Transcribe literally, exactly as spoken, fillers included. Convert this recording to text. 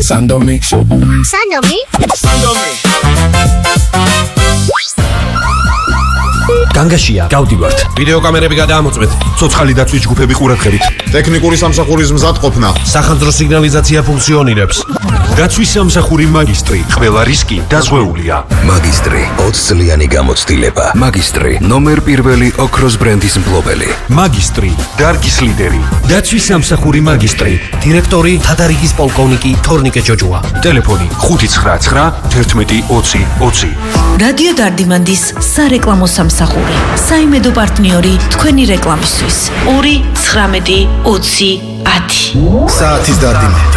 Sandomi. Sandomi? Sandomi. განგაშია, გავდივართ. ვიდეო კამერები გადაამოწმეთ. ცოცხალი დაცვის ჯგუფები ყურადღებით. ტექნიკური სამსახურის მზადყოფნა. სახანძრო სიგნალიზაცია ფუნქციონირებს. დაცვის სამსახური მაგისტრი. ყველა რისკი დაზღვეულია. მაგისტრი, ოცი წლიანი გამოცდილება. მაგისტრი, ნომერ პირველი ოქროს ბრენდის მფლობელი. მაგისტრი, დარგის ლიდერი. დაცვის სამსახური მაგისტრი. დირექტორი თადარიგის პოლკოვნიკი თორნიკე ჯოჯოა. ტელეფონი ხუთი ცხრა ცხრა ერთმეტი ოცი ოცი. რადიო დარდიმანდის სარეკლამო სამსახური. საიმედო პარტნიორი თქვენი რეკლამისთვის. ორი ცხრამეტი ოცი ათი. საათის დარდიმანი.